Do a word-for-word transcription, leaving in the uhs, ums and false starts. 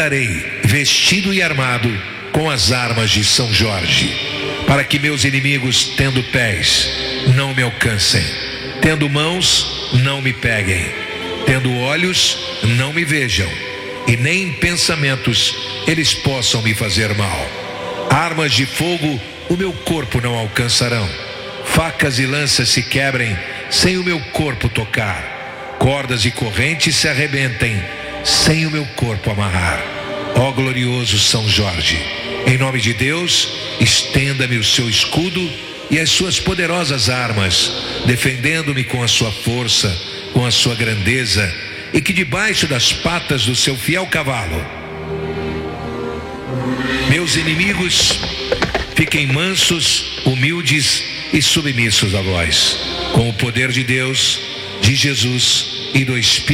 andarei vestido e armado com as armas de São Jorge, para que meus inimigos, tendo pés, não me alcancem, tendo mãos, não me peguem, tendo olhos, não me vejam, e nem em pensamentos eles possam me fazer mal. Armas de fogo o meu corpo não alcançarão, facas e lanças se quebrem sem o meu corpo tocar, cordas e correntes se arrebentem sem o meu corpo amarrar. Ó glorioso São Jorge, em nome de Deus, estenda-me o seu escudo e as suas poderosas armas, defendendo-me com a sua força, com a sua grandeza, e que debaixo das patas do seu fiel cavalo, meus inimigos fiquem mansos, humildes e submissos a vós, com o poder de Deus, de Jesus e do Espírito